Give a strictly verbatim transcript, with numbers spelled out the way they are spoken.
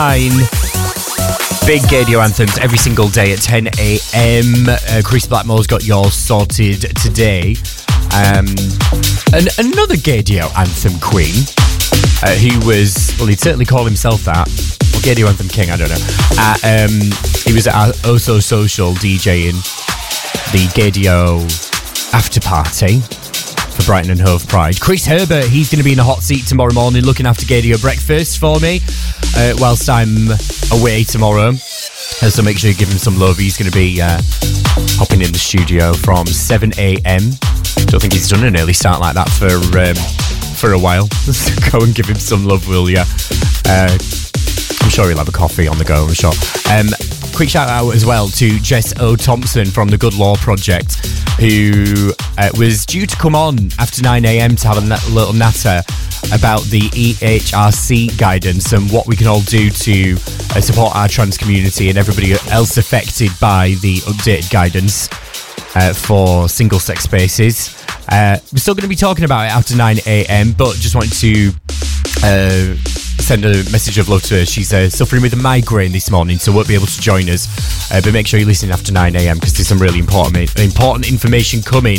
Nine big Gadio anthems every single day at ten a.m. Uh, Chris Blackmore's got yours sorted today. Um, and another Gadio anthem queen, uh, who was, well, he'd certainly call himself that. Or Gadio anthem king, I don't know. Uh, um, he was at our Oh So Social DJing the Gadio after party for Brighton and Hove Pride. Chris Herbert, he's going to be in a hot seat tomorrow morning looking after Gadio breakfast for me uh, whilst I'm away tomorrow. Uh, so make sure you give him some love. He's going to be uh, hopping in the studio from seven a.m. Don't think he's done an early start like that for um, for a while. Go and give him some love, will ya? Uh, I'm sure he'll have a coffee on the go, I'm sure. Um, quick shout out as well to Jess O. Thompson from the Good Law Project, who uh, was due to come on after nine a.m. to have a nat- little natter about the E H R C guidance and what we can all do to uh, support our trans community and everybody else affected by the updated guidance uh, for single-sex spaces. Uh, we're still going to be talking about it after nine a.m, but just wanted to uh, send a message of love to her. She's uh, suffering with a migraine this morning, so won't be able to join us. Uh, but make sure you're listening after nine a.m because there's some really important important information coming.